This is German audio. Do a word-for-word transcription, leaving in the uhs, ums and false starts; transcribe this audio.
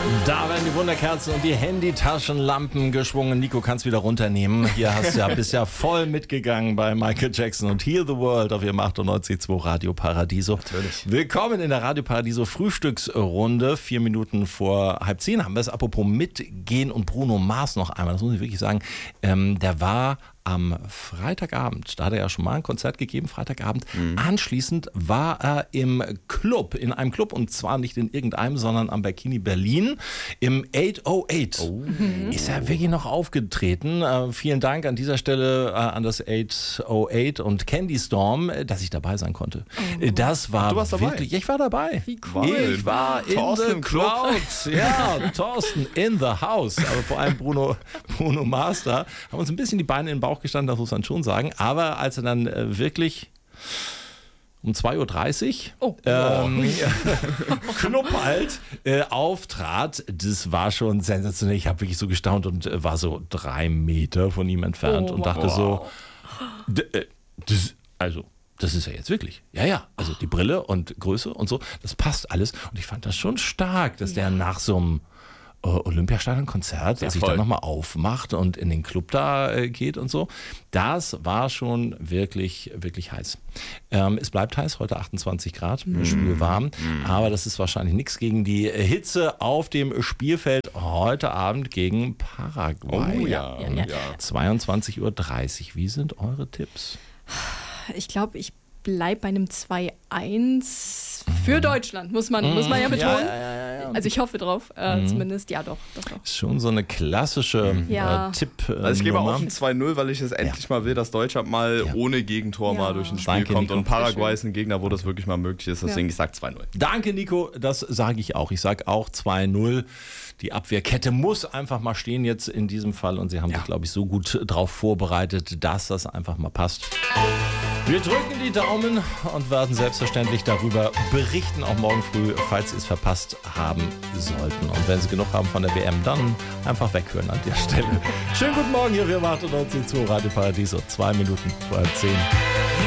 Da werden die Wunderkerzen und die Handytaschenlampen geschwungen. Nico, kannst wieder runternehmen. Hier hast du ja bist ja voll mitgegangen bei Michael Jackson und Heal the World auf ihrem achtundneunzig Komma zwei Radio Paradiso. Natürlich. Willkommen in der Radio Paradiso Frühstücksrunde. Vier Minuten vor halb zehn haben wir es. Apropos mitgehen und Bruno Mars noch einmal. Das muss ich wirklich sagen. Ähm, der war am Freitagabend, da hat er ja schon mal ein Konzert gegeben, Freitagabend. Mhm. Anschließend war er im Club, in einem Club, und zwar nicht in irgendeinem, sondern am Bikini Berlin, im achthundertacht. Oh. Mhm. Ist er wirklich noch aufgetreten. Äh, vielen Dank an dieser Stelle äh, an das achthundertacht und Candy Storm, äh, dass ich dabei sein konnte. Oh. Das war du warst dabei? Wirklich, ich war dabei. Wie cool. Ich war in Thorsten the im Club. crowd. Ja, Thorsten in the house. Aber vor allem Bruno, Bruno Mars da, haben uns ein bisschen die Beine in den Bauch gestanden, das muss man schon sagen. Aber als er dann äh, wirklich um zwei Uhr dreißig oh. ähm, Club halt äh, auftrat, das war schon sensationell. Ich habe wirklich so gestaunt und äh, war so drei Meter von ihm entfernt oh, und dachte wow. so, d- äh, das, also das ist ja jetzt wirklich. Ja, ja, also die Brille und Größe und so, das passt alles. Und ich fand das schon stark, dass ja. der nach so einem Olympiastadion-Konzert, dass sich dann nochmal aufmacht und in den Club da äh, geht und so. Das war schon wirklich, wirklich heiß. Ähm, es bleibt heiß, heute achtundzwanzig Grad, mm. schwül warm, mm. aber das ist wahrscheinlich nichts gegen die Hitze auf dem Spielfeld heute Abend gegen Paraguay. Oh ja, ja, ja. zweiundzwanzig Uhr dreißig. Wie sind eure Tipps? Ich glaube, ich bleibe bei einem zwei eins für Deutschland, muss man, muss man ja betonen. Ja, ja, ja, ja. Also ich hoffe drauf, äh, mhm. zumindest. Ja, doch, doch, doch. Schon so eine klassische ja. äh, Tipp. Äh, also ich gebe auch ein zwei null, weil ich es endlich ja. mal will, dass Deutschland mal ja. ohne Gegentor ja. mal durch ein Spiel Danke, kommt. Nico. Und Paraguay ist ein Gegner, wo das wirklich mal möglich ist. Deswegen, ja. ich sage zwei null. Danke, Nico. Das sage ich auch. Ich sage auch zwei null. Die Abwehrkette muss einfach mal stehen jetzt in diesem Fall. Und sie haben ja. sich, glaube ich, so gut drauf vorbereitet, dass das einfach mal passt. Wir drücken die Daumen und werden selbstverständlich darüber berichten, auch morgen früh, falls Sie es verpasst haben sollten. Und wenn Sie genug haben von der W M, dann einfach weghören an der Stelle. Schönen guten Morgen, hier wir achtundneunzig Komma zwei Radio Paradiso, zwei Minuten vor halb zehn.